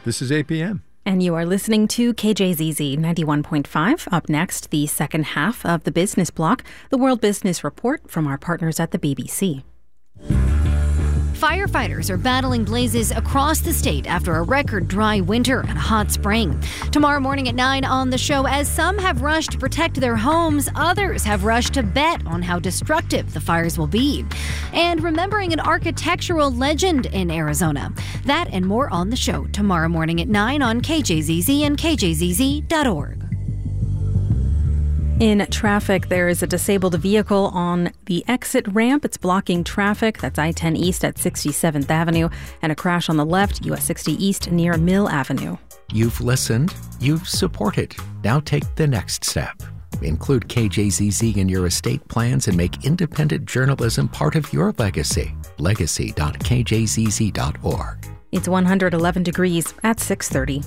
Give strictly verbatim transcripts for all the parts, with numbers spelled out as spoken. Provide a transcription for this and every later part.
This is A P M. And you are listening to K J Z Z ninety-one point five. Up next, the second half of the Business Block, the World Business Report from our partners at the B B C. Firefighters are battling blazes across the state after a record dry winter and a hot spring. Tomorrow morning at nine on the show, as some have rushed to protect their homes, others have rushed to bet on how destructive the fires will be. And remembering an architectural legend in Arizona. That and more on the show tomorrow morning at nine on K J Z Z and K J Z Z dot org. In traffic, there is a disabled vehicle on the exit ramp. It's blocking traffic. That's I ten East at sixty-seventh Avenue, and a crash on the left, U S sixty East near Mill Avenue. You've listened. You've supported. Now take the next step. Include K J Z Z in your estate plans and make independent journalism part of your legacy. legacy dot K J Z Z dot org. It's one hundred eleven degrees at six thirty.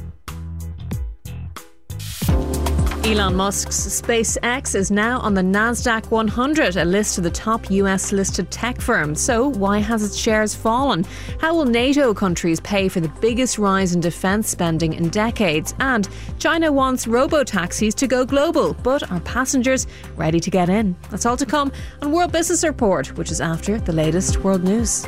Elon Musk's SpaceX is now on the NASDAQ one hundred, a list of the top U S-listed tech firms. So why has its shares fallen? How will NATO countries pay for the biggest rise in defence spending in decades? And China wants robo-taxis to go global, but are passengers ready to get in? That's all to come on World Business Report, which is after the latest world news.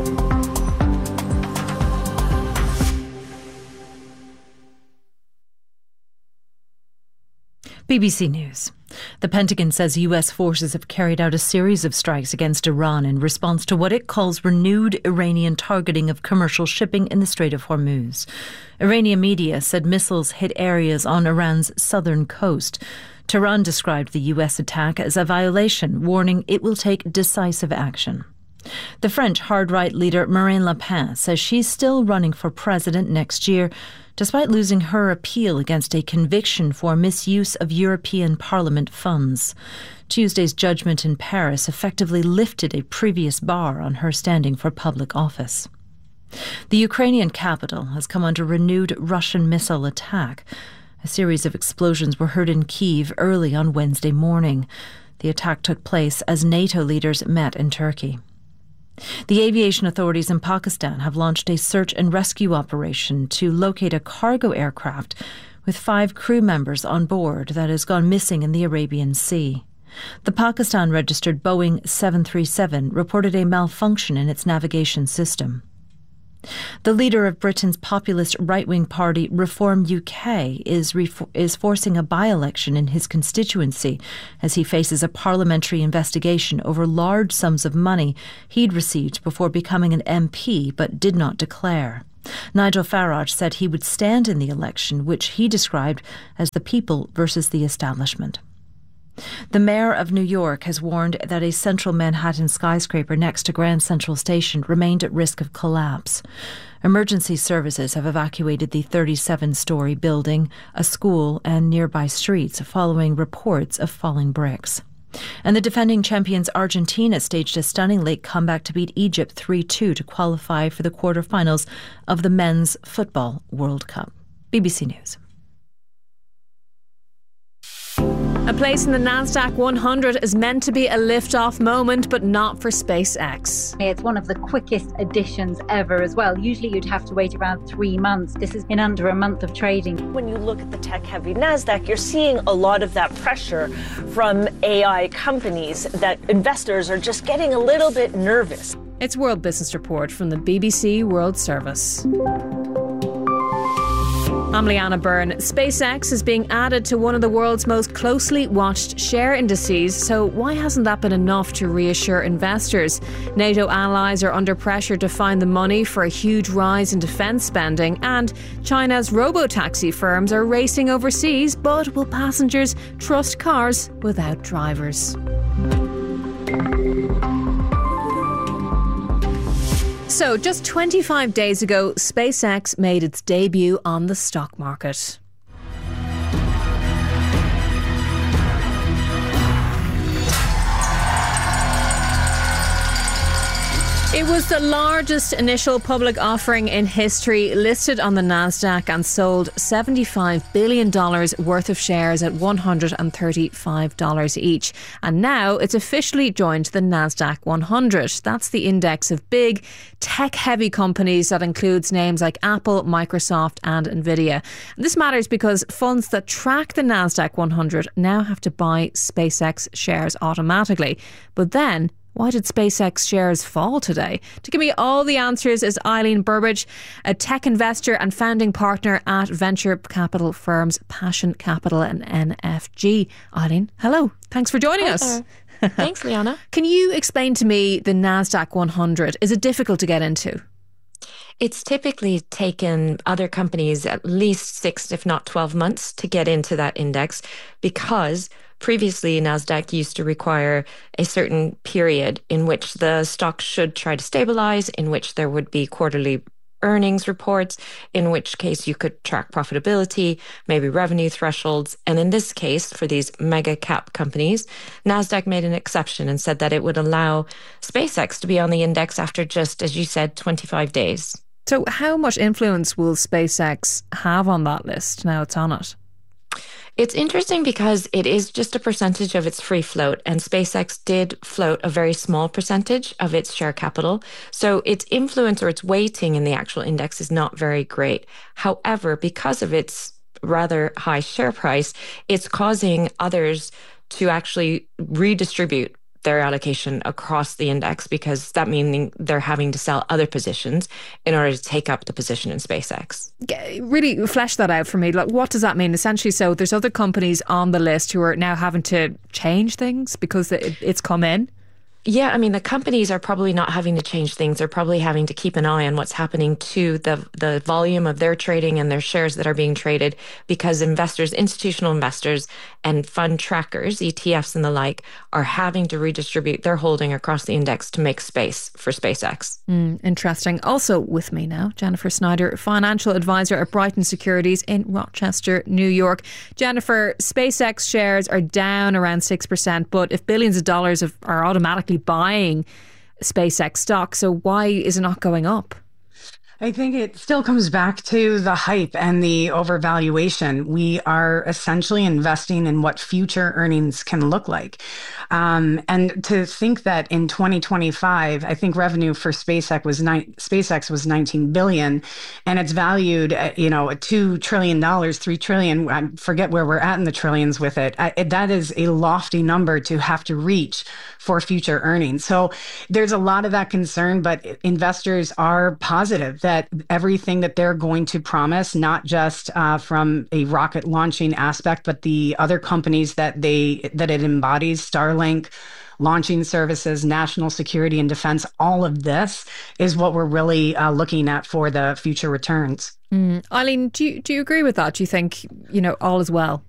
B B C News. The Pentagon says U S forces have carried out a series of strikes against Iran in response to what it calls renewed Iranian targeting of commercial shipping in the Strait of Hormuz. Iranian media said missiles hit areas on Iran's southern coast. Tehran described the U S attack as a violation, warning it will take decisive action. The French hard-right leader Marine Le Pen says she's still running for president next year, despite losing her appeal against a conviction for misuse of European Parliament funds. Tuesday's judgment in Paris effectively lifted a previous bar on her standing for public office. The Ukrainian capital has come under renewed Russian missile attack. A series of explosions were heard in Kyiv early on Wednesday morning. The attack took place as NATO leaders met in Turkey. The aviation authorities in Pakistan have launched a search and rescue operation to locate a cargo aircraft with five crew members on board that has gone missing in the Arabian Sea. The Pakistan-registered Boeing seven thirty-seven reported a malfunction in its navigation system. The leader of Britain's populist right-wing party Reform U K is ref- is forcing a by-election in his constituency as he faces a parliamentary investigation over large sums of money he'd received before becoming an M P but did not declare. Nigel Farage said he would stand in the election, which he described as the people versus the establishment. The mayor of New York has warned that a central Manhattan skyscraper next to Grand Central Station remained at risk of collapse. Emergency services have evacuated the thirty-seven-story building, a school, and nearby streets following reports of falling bricks. And the defending champions Argentina staged a stunning late comeback to beat Egypt three two to qualify for the quarterfinals of the Men's Football World Cup. B B C News. A place in the NASDAQ one hundred is meant to be a lift-off moment, but not for SpaceX. It's one of the quickest additions ever as well. Usually you'd have to wait around three months. This is in under a month of trading. When you look at the tech-heavy NASDAQ, you're seeing a lot of that pressure from A I companies that investors are just getting a little bit nervous. It's World Business Report from the B B C World Service. I'm Leanna Byrne. SpaceX is being added to one of the world's most closely watched share indices, so why hasn't that been enough to reassure investors? NATO allies are under pressure to find the money for a huge rise in defence spending, and China's robo-taxi firms are racing overseas, but will passengers trust cars without drivers? So, just twenty-five days ago, SpaceX made its debut on the stock market. It was the largest initial public offering in history, listed on the NASDAQ and sold seventy-five billion dollars worth of shares at one hundred thirty-five dollars each. And now it's officially joined the NASDAQ one hundred. That's the index of big, tech-heavy companies that includes names like Apple, Microsoft and Nvidia. And this matters because funds that track the NASDAQ one hundred now have to buy SpaceX shares automatically. But then, why did SpaceX shares fall today? To give me all the answers is Eileen Burbidge, a tech investor and founding partner at venture capital firms Passion Capital and N F G. Eileen, hello. Thanks for joining Hi us. there. Thanks, Liana. Can you explain to me the NASDAQ one hundred? Is it difficult to get into? It's typically taken other companies at least six, if not twelve months to get into that index, because previously NASDAQ used to require a certain period in which the stock should try to stabilize, in which there would be quarterly earnings reports, in which case you could track profitability, maybe revenue thresholds. And in this case, for these mega cap companies, NASDAQ made an exception and said that it would allow SpaceX to be on the index after just, as you said, twenty-five days. So how much influence will SpaceX have on that list now it's on it? It's interesting because it is just a percentage of its free float, and SpaceX did float a very small percentage of its share capital. So its influence or its weighting in the actual index is not very great. However, because of its rather high share price, it's causing others to actually redistribute their allocation across the index, because that meaning they're having to sell other positions in order to take up the position in SpaceX. Really flesh that out for me. Like, what does that mean? Essentially, so there's other companies on the list who are now having to change things because it, it's come in? Yeah, I mean, the companies are probably not having to change things. They're probably having to keep an eye on what's happening to the the volume of their trading and their shares that are being traded, because investors, institutional investors and fund trackers, E T Fs and the like, are having to redistribute their holding across the index to make space for SpaceX. Mm, interesting. Also with me now, Jennifer Snyder, financial advisor at Brighton Securities in Rochester, New York. Jennifer, SpaceX shares are down around six percent, but if billions of dollars of, are automatically buying SpaceX stock, so why is it not going up? I think it still comes back to the hype and the overvaluation. We are essentially investing in what future earnings can look like. Um, and to think that in twenty twenty-five, I think revenue for SpaceX was ni- SpaceX was nineteen billion dollars, and it's valued at, you know, at two trillion dollars, three trillion dollars. I forget where we're at in the trillions with it. I, that is a lofty number to have to reach for future earnings. So there's a lot of that concern, but investors are positive that that everything that they're going to promise, not just uh, from a rocket launching aspect, but the other companies that they that it embodies, Starlink, launching services, national security and defense, all of this is what we're really uh, looking at for the future returns. Mm. Eileen, do you, do you agree with that? Do you think, you know, all is well?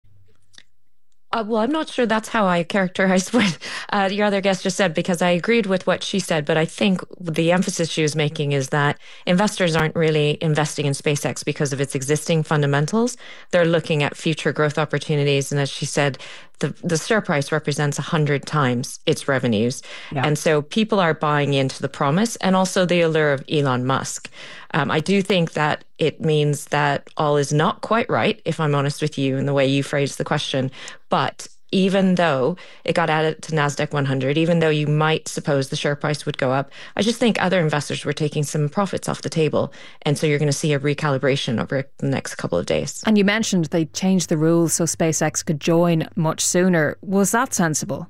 Uh, well, I'm not sure that's how I characterized what uh, your other guest just said, because I agreed with what she said. But I think the emphasis she was making is that investors aren't really investing in SpaceX because of its existing fundamentals. They're looking at future growth opportunities. And as she said, the, the share price represents one hundred times its revenues. Yeah. And so people are buying into the promise and also the allure of Elon Musk. Um, I do think that it means that all is not quite right, if I'm honest with you, in the way you phrased the question. But even though it got added to NASDAQ one hundred, even though you might suppose the share price would go up, I just think other investors were taking some profits off the table. And so you're going to see a recalibration over the next couple of days. And you mentioned they changed the rules so SpaceX could join much sooner. Was that sensible?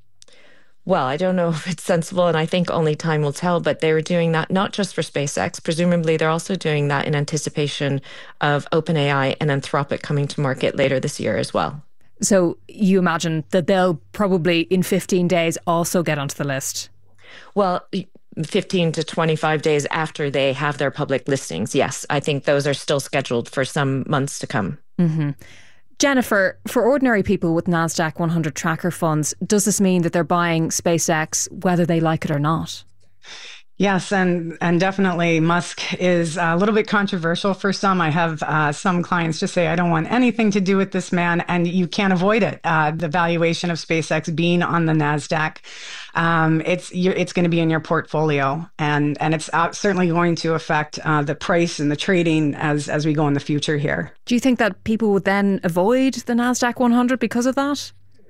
Well, I don't know if it's sensible, and I think only time will tell, but they were doing that not just for SpaceX. Presumably, they're also doing that in anticipation of OpenAI and Anthropic coming to market later this year as well. So you imagine that they'll probably in fifteen days also get onto the list? Well, fifteen to twenty-five days after they have their public listings, yes. I think those are still scheduled for some months to come. Mm-hmm. Jennifer, for ordinary people with NASDAQ one hundred tracker funds, does this mean that they're buying SpaceX whether they like it or not? Yes, and and definitely Musk is a little bit controversial for some. I have uh, some clients just say, I don't want anything to do with this man, and you can't avoid it. Uh, the valuation of SpaceX being on the NASDAQ, um, it's it's going to be in your portfolio, and and it's uh, certainly going to affect uh, the price and the trading as as we go in the future here. Do you think that people would then avoid the NASDAQ one hundred because of that?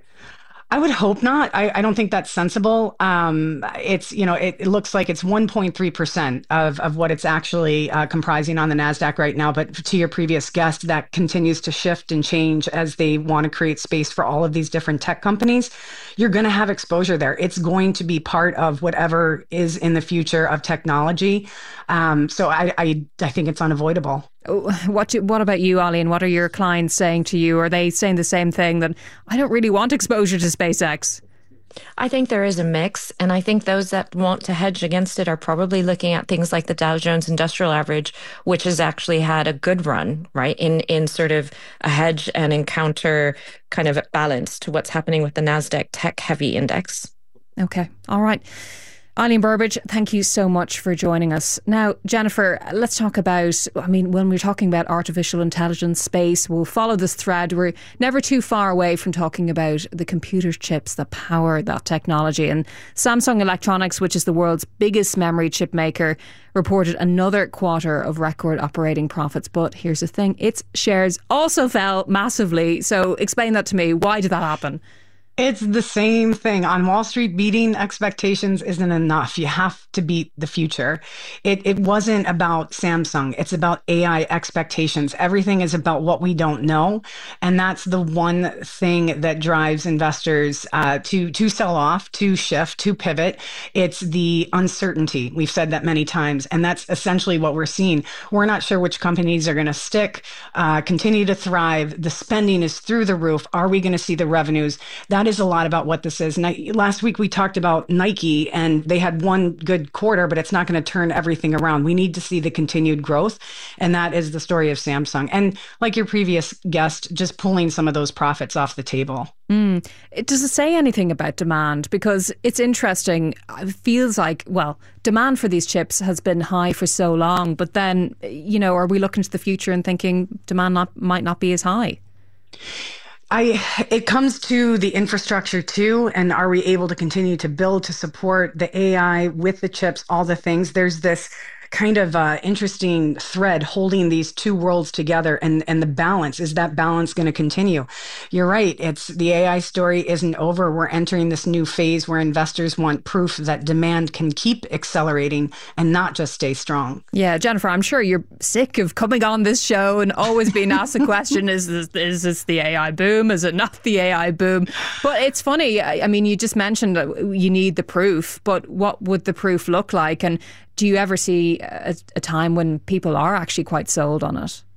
I would hope not. I, I don't think that's sensible. Um, it's, you know, it, it looks like it's one point three percent of, of what it's actually uh, comprising on the NASDAQ right now. But to your previous guest, that continues to shift and change as they want to create space for all of these different tech companies. You're going to have exposure there. It's going to be part of whatever is in the future of technology. Um, so I, I, I think it's unavoidable. What do, what about you, Eileen? What are your clients saying to you? Are they saying the same thing, that I don't really want exposure to SpaceX? I think there is a mix, and I think those that want to hedge against it are probably looking at things like the Dow Jones Industrial Average, which has actually had a good run, right, in in sort of a hedge and encounter kind of balance to what's happening with the NASDAQ tech-heavy index. Okay, all right. Eileen Burbidge, thank you so much for joining us. Now, Jennifer, let's talk about, I mean, when we're talking about artificial intelligence space, we'll follow this thread. We're never too far away from talking about the computer chips that power that technology. And Samsung Electronics, which is the world's biggest memory chip maker, reported another quarter of record operating profits. But here's the thing, its shares also fell massively. So explain that to me. Why did that happen? It's the same thing. On Wall Street, beating expectations isn't enough. You have to beat the future. It it wasn't about Samsung. It's about A I expectations. Everything is about what we don't know. And that's the one thing that drives investors uh, to, to sell off, to shift, to pivot. It's the uncertainty. We've said that many times. And that's essentially what we're seeing. We're not sure which companies are going to stick, uh, continue to thrive. The spending is through the roof. Are we going to see the revenues? That is a lot about what this is. And I, last week we talked about Nike, and they had one good quarter, but it's not going to turn everything around. We need to see the continued growth. And that is the story of Samsung. And like your previous guest, just pulling some of those profits off the table. Mm. Does it say anything about demand? Because it's interesting. It feels like, well, demand for these chips has been high for so long, but then, you know, are we looking to the future and thinking demand not, might not be as high? I, it comes to the infrastructure too, and are we able to continue to build to support the A I with the chips, all the things? There's this kind of uh, interesting thread holding these two worlds together, and, and the balance, is that balance going to continue? You're right. It's the A I story isn't over. We're entering this new phase where investors want proof that demand can keep accelerating and not just stay strong. Yeah, Jennifer, I'm sure you're sick of coming on this show and always being asked the question, is this, is this the A I boom? Is it not the A I boom? But it's funny. I, I mean, you just mentioned that you need the proof, but what would the proof look like? And do you ever see a, a time when people are actually quite sold on it?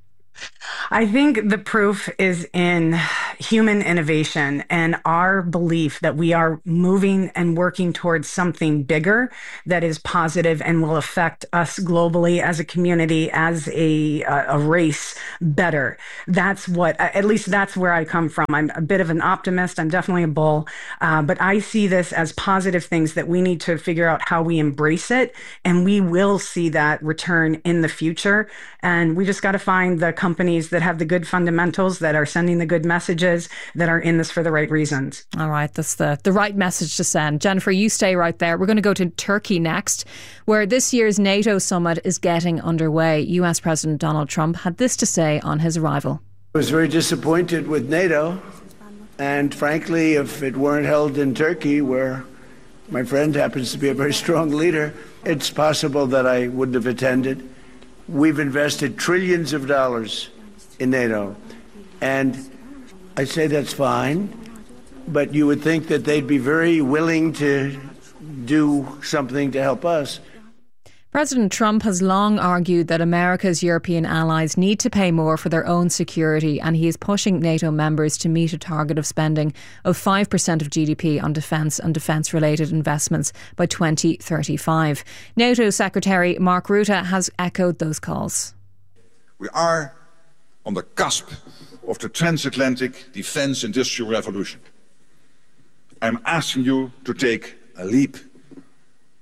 I think the proof is in human innovation and our belief that we are moving and working towards something bigger that is positive and will affect us globally as a community, as a, a race better. That's what, at least that's where I come from. I'm a bit of an optimist. I'm definitely a bull, uh, but I see this as positive things that we need to figure out how we embrace it. And we will see that return in the future. And we just got to find the companies that have the good fundamentals, that are sending the good messages, that are in this for the right reasons. All right, that's the, the right message to send. Jennifer, you stay right there. We're going to go to Turkey next, where this year's NATO summit is getting underway. U S President Donald Trump had this to say on his arrival. I was very disappointed with NATO, and frankly, if it weren't held in Turkey, where my friend happens to be a very strong leader, it's possible that I wouldn't have attended. We've invested trillions of dollars in NATO, and I say that's fine, but you would think that they'd be very willing to do something to help us. President Trump has long argued that America's European allies need to pay more for their own security, and he is pushing NATO members to meet a target of spending of five percent of G D P on defence and defence-related investments by twenty thirty-five. NATO Secretary Mark Rutte has echoed those calls. We are on the cusp of the transatlantic defence industrial revolution. I'm asking you to take a leap.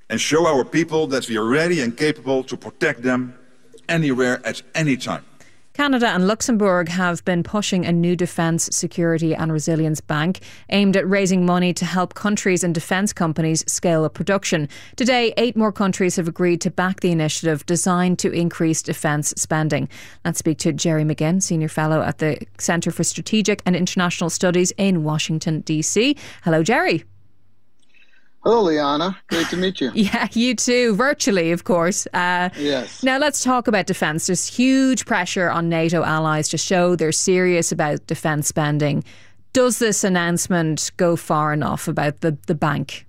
and show our people that we are ready and capable to protect them anywhere at any time. Canada and Luxembourg have been pushing a new defence, security and resilience bank aimed at raising money to help countries and defence companies scale up production. Today, eight more countries have agreed to back the initiative designed to increase defence spending. Let's speak to Gerry McGinn, Senior Fellow at the Centre for Strategic and International Studies in Washington, D C. Hello, Gerry. Hello, Liana. Great to meet you. Yeah, you too. Virtually, of course. Uh, yes. Now, let's talk about defence. There's huge pressure on NATO allies to show they're serious about defence spending. Does this announcement go far enough about the, the bank?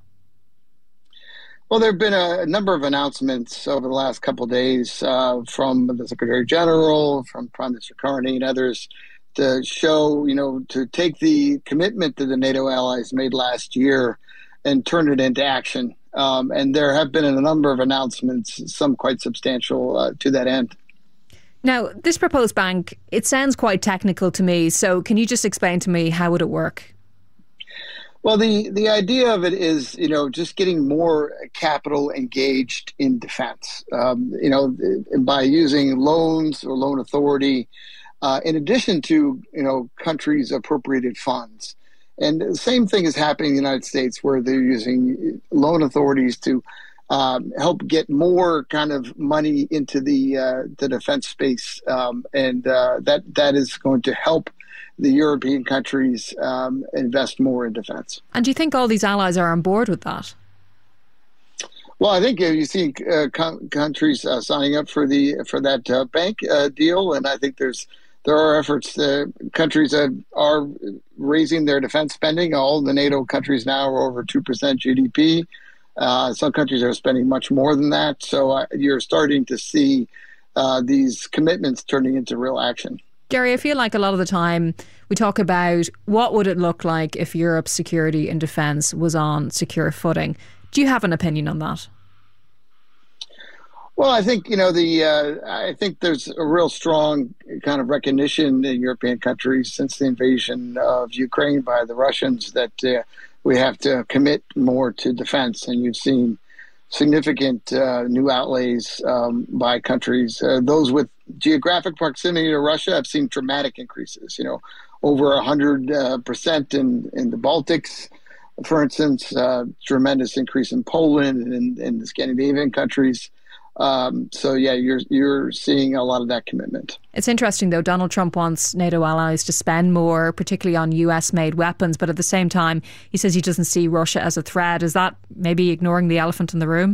Well, there have been a, a number of announcements over the last couple of days uh, from the Secretary General, from Prime Minister Carney and others to show, you know, to take the commitment that the NATO allies made last year and turn it into action. Um, and there have been a number of announcements, some quite substantial uh, to that end. Now, this proposed bank, it sounds quite technical to me. So can you just explain to me how would it work? Well, the, the idea of it is, you know, just getting more capital engaged in defense, um, you know, by using loans or loan authority, uh, in addition to, you know, countries' appropriated funds. And the same thing is happening in the United States, where they're using loan authorities to um, help get more kind of money into the uh, the defense space, um, and uh, that that is going to help the European countries um, invest more in defense. And do you think all these allies are on board with that? Well, I think uh, you see uh, co- countries uh, signing up for the for that uh, bank uh, deal, and I think there's. There are efforts, uh, countries that are raising their defense spending. All the NATO countries now are over two percent G D P. Uh, some countries are spending much more than that. So uh, you're starting to see uh, these commitments turning into real action. Gerry, I feel like a lot of the time we talk about what would it look like if Europe's security and defence was on secure footing. Do you have an opinion on that? Well, I think, you know, the uh, I think there's a real strong kind of recognition in European countries since the invasion of Ukraine by the Russians that uh, we have to commit more to defense. And you've seen significant uh, new outlays um, by countries. Uh, those with geographic proximity to Russia have seen dramatic increases, you know, over one hundred percent in, in the Baltics, for instance, uh, tremendous increase in Poland and in the Scandinavian countries. Um, so, yeah, you're you're seeing a lot of that commitment. It's interesting, though. Donald Trump wants NATO allies to spend more, particularly on U S-made weapons. But at the same time, he says he doesn't see Russia as a threat. Is that maybe ignoring the elephant in the room?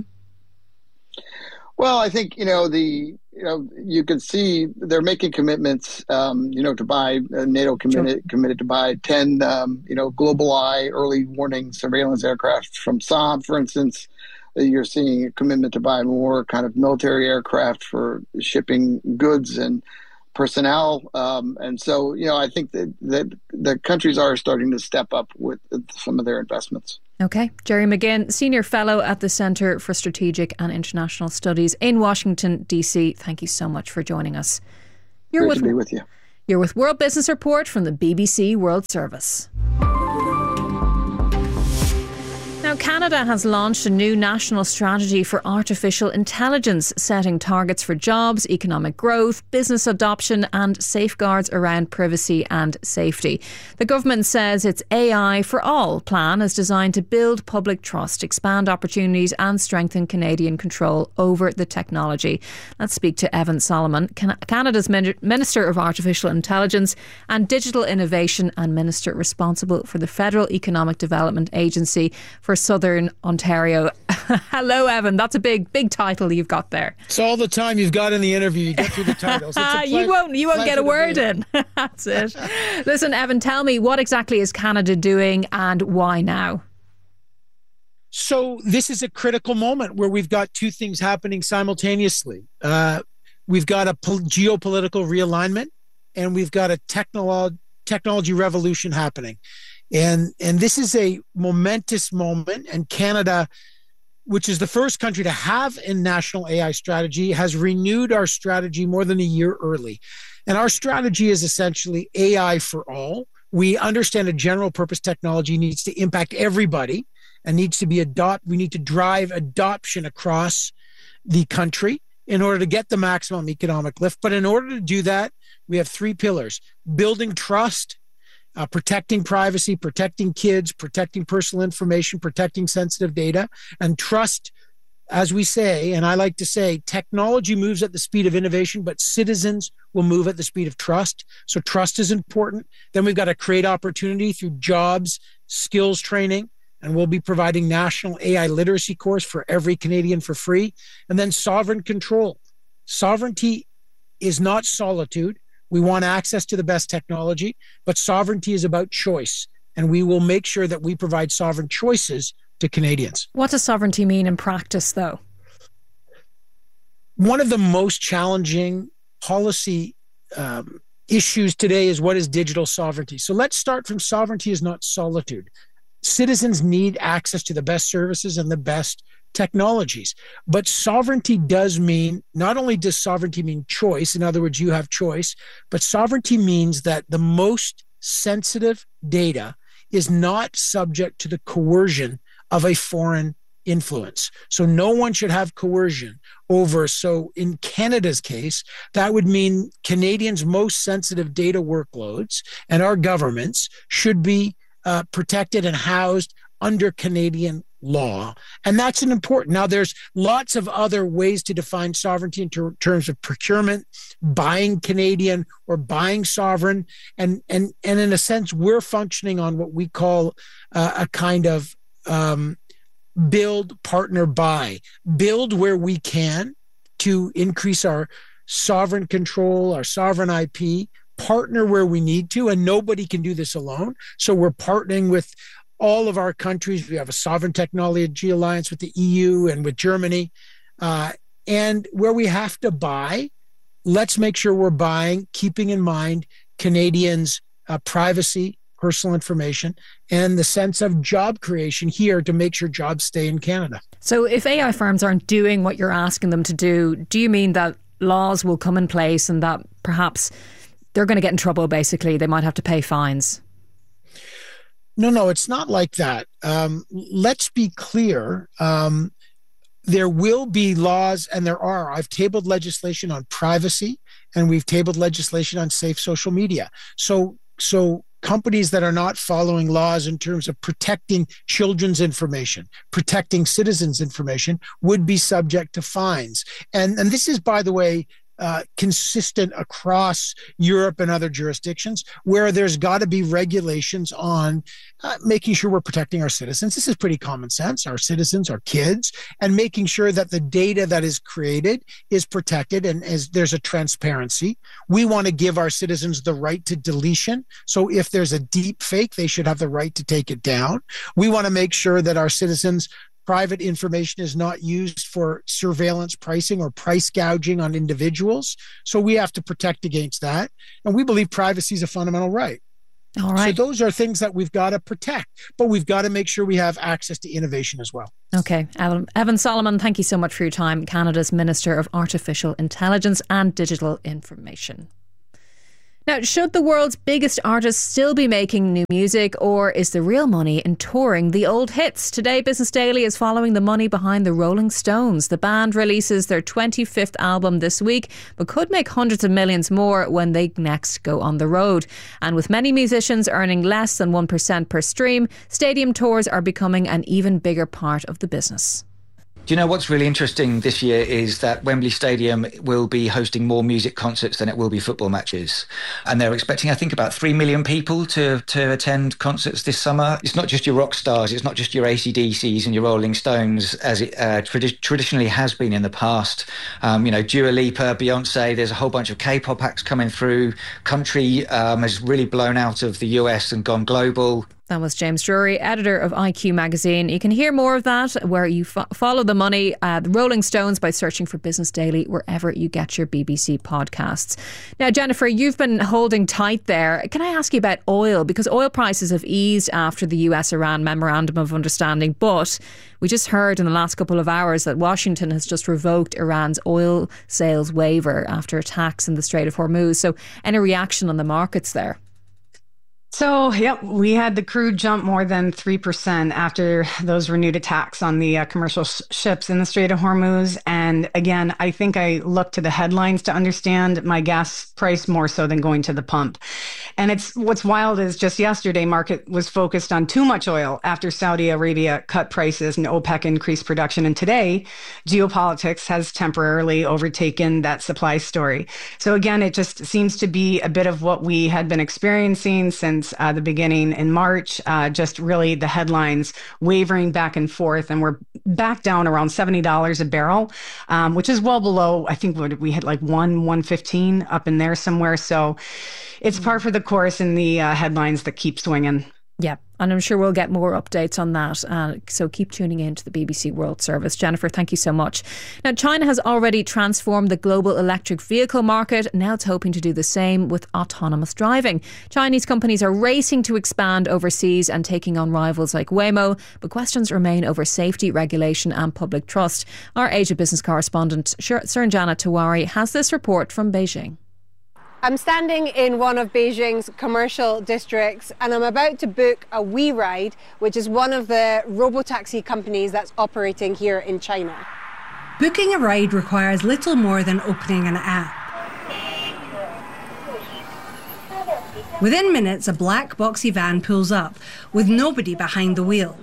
Well, I think, you know, the you know, you can see they're making commitments, um, you know, to buy, uh, NATO committed, sure. committed to buy ten, um, you know, GlobalEye early warning surveillance aircraft from Saab, for instance. You're seeing a commitment to buy more kind of military aircraft for shipping goods and personnel. Um, and so, you know, I think that, that the countries are starting to step up with some of their investments. Okay. Gerry McGinn, Senior Fellow at the Centre for Strategic and International Studies in Washington, D C. Thank you so much for joining us. You're Great with, to be with you. You're with World Business Report from the B B C World Service. Now, Canada has launched a new national strategy for artificial intelligence, setting targets for jobs, economic growth, business adoption and safeguards around privacy and safety. The government says its A I for All plan is designed to build public trust, expand opportunities and strengthen Canadian control over the technology. Let's speak to Evan Solomon, Canada's Minister of Artificial Intelligence and Digital Innovation and Minister responsible for the Federal Economic Development Agency for Southern Ontario. Hello, Evan. That's a big, big title you've got there. It's all the time you've got in the interview. You get through the titles. It's a ple- you won't, you won't get a word in. That's it. Listen, Evan, tell me, what exactly is Canada doing and why now? So this is a critical moment where we've got two things happening simultaneously. Uh, we've got a pol- geopolitical realignment and we've got a technolo- technology revolution happening. And and this is a momentous moment, and Canada, which is the first country to have a national A I strategy, has renewed our strategy more than a year early. And our strategy is essentially A I for all. We understand a general purpose technology needs to impact everybody, and needs to be adopt. We need to drive adoption across the country in order to get the maximum economic lift. But in order to do that, we have three pillars: building trust, uh, protecting privacy, protecting kids, protecting personal information, protecting sensitive data, and trust. As we say, and I like to say, technology moves at the speed of innovation, but citizens will move at the speed of trust. So trust is important. Then we've got to create opportunity through jobs, skills training, and we'll be providing national A I literacy course for every Canadian for free. And then sovereign control. Sovereignty is not solitude. We want access to the best technology, but sovereignty is about choice. And we will make sure that we provide sovereign choices to Canadians. What does sovereignty mean in practice, though? One of the most challenging policy um, issues today is what is digital sovereignty. So let's start from sovereignty is not solitude. Citizens need access to the best services and the best technologies. But sovereignty does mean, not only does sovereignty mean choice, in other words, you have choice, but sovereignty means that the most sensitive data is not subject to the coercion of a foreign influence. So no one should have coercion over. So in Canada's case, that would mean Canadians' most sensitive data workloads and our governments should be uh, protected and housed under Canadian law. And that's an important. Now, there's lots of other ways to define sovereignty in ter- terms of procurement, buying Canadian or buying sovereign. And, and, and in a sense, we're functioning on what we call uh, a kind of Um, build, partner, buy. Build where we can to increase our sovereign control, our sovereign I P, partner where we need to, and nobody can do this alone. So we're partnering with all of our countries. We have a sovereign technology alliance with the E U and with Germany. Uh, and where we have to buy, let's make sure we're buying, keeping in mind Canadians' uh, privacy, personal information, and the sense of job creation here to make sure jobs stay in Canada. So if A I firms aren't doing what you're asking them to do, do you mean that laws will come in place and that perhaps they're going to get in trouble, basically? They might have to pay fines? No, no, it's not like that. Um, let's be clear. Um, there will be laws, and there are. I've tabled legislation on privacy, and we've tabled legislation on safe social media. So, so companies that are not following laws in terms of protecting children's information, protecting citizens' information, would be subject to fines. And, and this is, by the way, uh, consistent across Europe and other jurisdictions where there's got to be regulations on uh, making sure we're protecting our citizens. This is pretty common sense, our citizens, our kids, and making sure that the data that is created is protected and as there's a transparency. We want to give our citizens the right to deletion. So if there's a deep fake, they should have the right to take it down. We want to make sure that our citizens' private information is not used for surveillance pricing or price gouging on individuals. So we have to protect against that. And we believe privacy is a fundamental right. All right. So those are things that we've got to protect, but we've got to make sure we have access to innovation as well. Okay. Evan, Evan Solomon, thank you so much for your time. Canada's Minister of Artificial Intelligence and Digital Information. Now, should the world's biggest artists still be making new music, or is the real money in touring the old hits? Today, Business Daily is following the money behind the Rolling Stones. The band releases their twenty-fifth album this week, but could make hundreds of millions more when they next go on the road. And with many musicians earning less than one percent per stream, stadium tours are becoming an even bigger part of the business. Do you know what's really interesting this year is that Wembley Stadium will be hosting more music concerts than it will be football matches. And they're expecting, I think, about three million people to, to attend concerts this summer. It's not just your rock stars, it's not just your A C D Cs and your Rolling Stones, as it uh, tradi- traditionally has been in the past. Um, you know, Dua Lipa, Beyonce, there's a whole bunch of K-pop acts coming through. Country um, has really blown out of the U S and gone global. That was James Drury, editor of I Q magazine. You can hear more of that where you fo- follow the money, uh, the Rolling Stones, by searching for Business Daily wherever you get your B B C podcasts. Now, Jennifer, you've been holding tight there. Can I ask you about oil? Because oil prices have eased after the U S-Iran Memorandum of Understanding, but we just heard in the last couple of hours that Washington has just revoked Iran's oil sales waiver after attacks in the Strait of Hormuz. So any reaction on the markets there? So, yep, we had the crude jump more than three percent after those renewed attacks on the uh, commercial sh- ships in the Strait of Hormuz. And again, I think I look to the headlines to understand my gas price more so than going to the pump. And it's what's wild is just yesterday, market was focused on too much oil after Saudi Arabia cut prices and OPEC increased production. And today, geopolitics has temporarily overtaken that supply story. So again, it just seems to be a bit of what we had been experiencing since uh, the beginning in March, uh, just really the headlines wavering back and forth. And we're back down around seventy dollars a barrel, um, which is well below, I think what we had like one, one fifteen up in there somewhere. So it's par for the course in the uh, headlines that keep swinging. Yeah, and I'm sure we'll get more updates on that. Uh, so keep tuning in to the B B C World Service. Jennifer, thank you so much. Now, China has already transformed the global electric vehicle market. Now it's hoping to do the same with autonomous driving. Chinese companies are racing to expand overseas and taking on rivals like Waymo, but questions remain over safety, regulation and public trust. Our Asia business correspondent, Suranjana Tiwari, has this report from Beijing. I'm standing in one of Beijing's commercial districts and I'm about to book a WeRide, which is one of the robotaxi companies that's operating here in China. Booking a ride requires little more than opening an app. Within minutes, a black boxy van pulls up with nobody behind the wheel.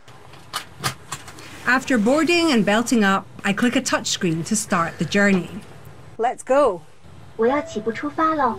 After boarding and belting up, I click a touchscreen to start the journey. Let's go. The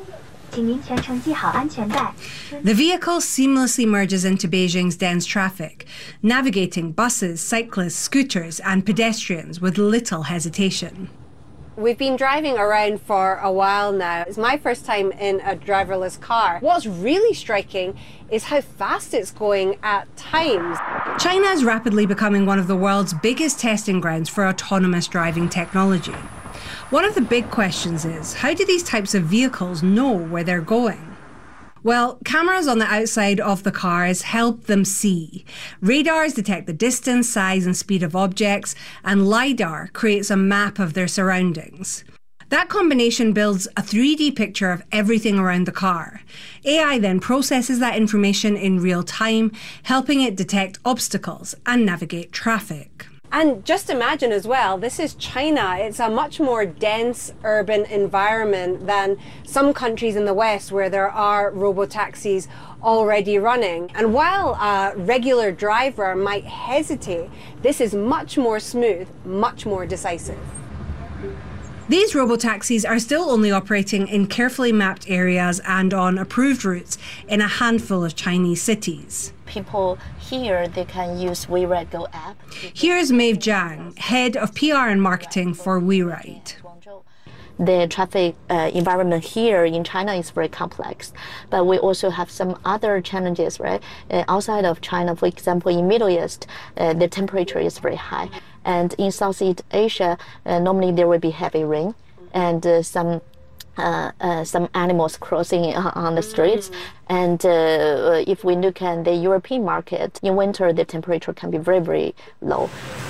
vehicle seamlessly merges into Beijing's dense traffic, navigating buses, cyclists, scooters and pedestrians with little hesitation. We've been driving around for a while now. It's my first time in a driverless car. What's really striking is how fast it's going at times. China is rapidly becoming one of the world's biggest testing grounds for autonomous driving technology. One of the big questions is, how do these types of vehicles know where they're going? Well, cameras on the outside of the cars help them see. Radars detect the distance, size and speed of objects, and LiDAR creates a map of their surroundings. That combination builds a three D picture of everything around the car. A I then processes that information in real time, helping it detect obstacles and navigate traffic. And just imagine as well, this is China. It's a much more dense urban environment than some countries in the West where there are robotaxis already running. And while a regular driver might hesitate, this is much more smooth, much more decisive. These robotaxis are still only operating in carefully mapped areas and on approved routes in a handful of Chinese cities. People here, they can use WeRide Go app. Here's Maeve Zhang, head of P R and marketing for WeRide. The traffic uh, environment here in China is very complex, but we also have some other challenges, right? Uh, outside of China, for example, in Middle East, uh, the temperature is very high. And in Southeast Asia, uh, normally there will be heavy rain and uh, some Uh, uh, some animals crossing on the streets. And uh, if we look at the European market, in winter the temperature can be very, very low.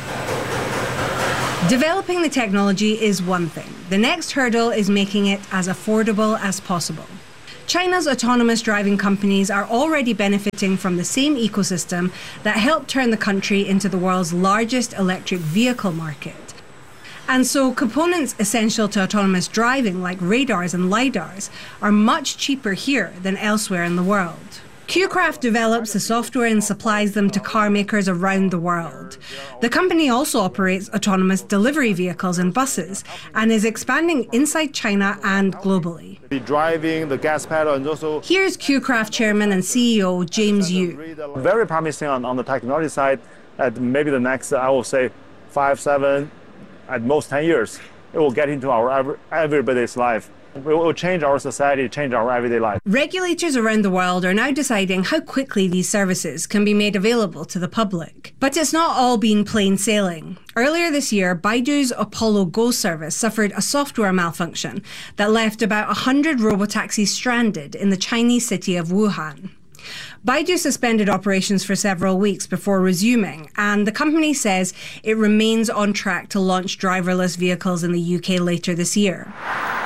Developing the technology is one thing. The next hurdle is making it as affordable as possible. China's autonomous driving companies are already benefiting from the same ecosystem that helped turn the country into the world's largest electric vehicle market. And so components essential to autonomous driving, like radars and LiDARs, are much cheaper here than elsewhere in the world. QCraft develops the software and supplies them to car makers around the world. The company also operates autonomous delivery vehicles and buses and is expanding inside China and globally. The driving, the gas pedal, and also... Here's QCraft chairman and C E O James Yu. Very promising on, on the technology side. At maybe the next, I will say, five, seven, at most ten years, it will get into our every, everybody's life. It will change our society, change our everyday life. Regulators around the world are now deciding how quickly these services can be made available to the public. But it's not all been plain sailing. Earlier this year, Baidu's Apollo Go service suffered a software malfunction that left about one hundred robotaxis stranded in the Chinese city of Wuhan. Baidu suspended operations for several weeks before resuming, and the company says it remains on track to launch driverless vehicles in the U K later this year.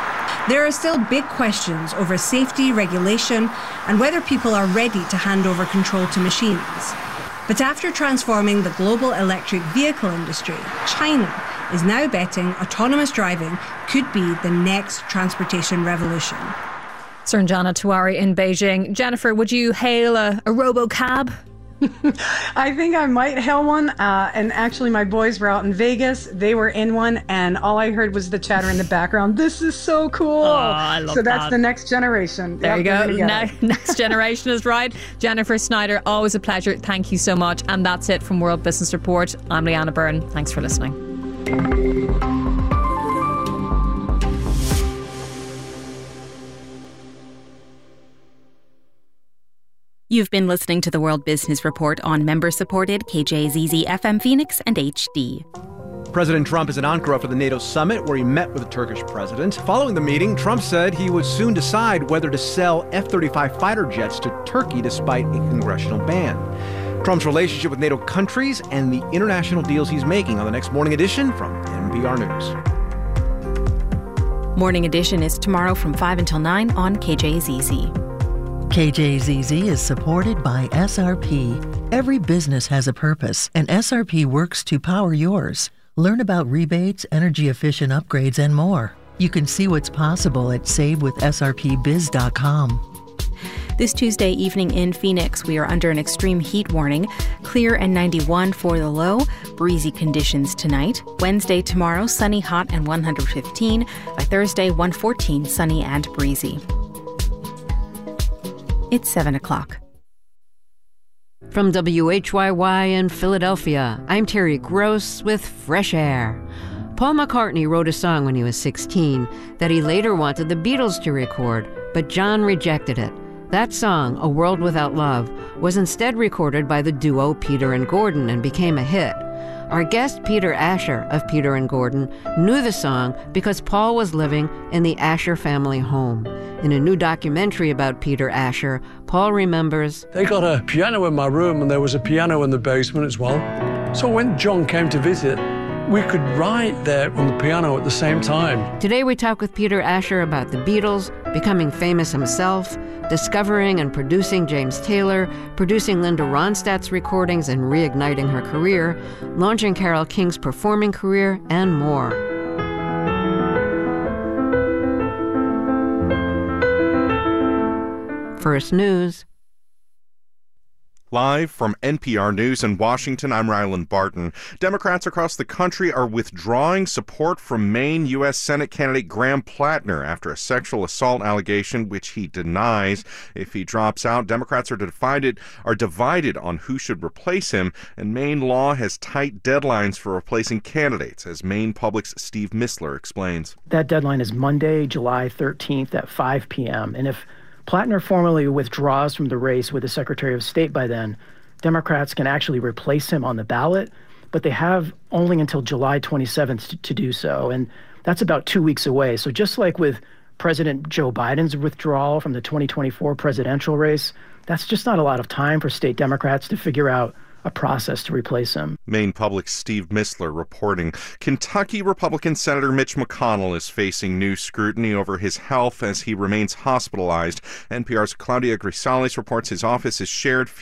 There are still big questions over safety, regulation, and whether people are ready to hand over control to machines. But after transforming the global electric vehicle industry, China is now betting autonomous driving could be the next transportation revolution. Surnjana Tiwari in Beijing. Jennifer, would you hail a, a robo-cab? I think I might hail one. Uh, and actually, my boys were out in Vegas. They were in one, and all I heard was the chatter in the background. This is so cool. Oh, I love so that's that. the next generation. There yep, you go. Ne- next generation is right. Jennifer Snyder, always a pleasure. Thank you so much. And that's it from World Business Report. I'm Leanna Byrne. Thanks for listening. You've been listening to the World Business Report on member-supported K J Z Z F M Phoenix and H D. President Trump is in Ankara for the NATO summit, where he met with the Turkish president. Following the meeting, Trump said he would soon decide whether to sell F thirty-five fighter jets to Turkey despite a congressional ban. Trump's relationship with NATO countries and the international deals he's making on the next Morning Edition from N P R News. Morning Edition is tomorrow from five until nine on K J Z Z. K J Z Z is supported by S R P. Every business has a purpose, and S R P works to power yours. Learn about rebates, energy-efficient upgrades, and more. You can see what's possible at save with S R P biz dot com. This Tuesday evening in Phoenix, we are under an extreme heat warning. Clear and ninety-one for the low. Breezy conditions tonight. Wednesday, tomorrow, sunny, hot, and one hundred fifteen. By Thursday, one fourteen, sunny and breezy. It's seven o'clock. From W H Y Y in Philadelphia, I'm Terry Gross with Fresh Air. Paul McCartney wrote a song when he was sixteen that he later wanted the Beatles to record, but John rejected it. That song, A World Without Love, was instead recorded by the duo Peter and Gordon and became a hit. Our guest, Peter Asher of Peter and Gordon, knew the song because Paul was living in the Asher family home. In a new documentary about Peter Asher, Paul remembers, they got a piano in my room and there was a piano in the basement as well. So when John came to visit, we could write there on the piano at the same time. Today we talk with Peter Asher about the Beatles, becoming famous himself, discovering and producing James Taylor, producing Linda Ronstadt's recordings and reigniting her career, launching Carole King's performing career, and more. First News. Live from N P R News in Washington, I'm Ryland Barton. Democrats across the country are withdrawing support from Maine U S Senate candidate Graham Plattner after a sexual assault allegation which he denies. If he drops out, Democrats are divided, are divided on who should replace him, and Maine law has tight deadlines for replacing candidates, as Maine Public's Steve Mistler explains. That deadline is Monday, July thirteenth at five p.m., and if Plattner formally withdraws from the race with the Secretary of State by then, Democrats can actually replace him on the ballot, but they have only until July twenty-seventh to, to do so, and that's about two weeks away. So just like with President Joe Biden's withdrawal from the twenty twenty-four presidential race, that's just not a lot of time for state Democrats to figure out a process to replace him. Maine Public's Steve Mistler reporting. Kentucky Republican Senator Mitch McConnell is facing new scrutiny over his health as he remains hospitalized. N P R's Claudia Grisales reports his office has shared